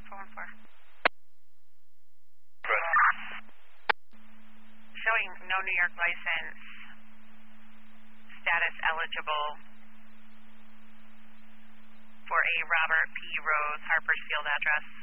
414. Correct. Showing no New York license, status eligible for a Robert P. Rose Harpersfield address.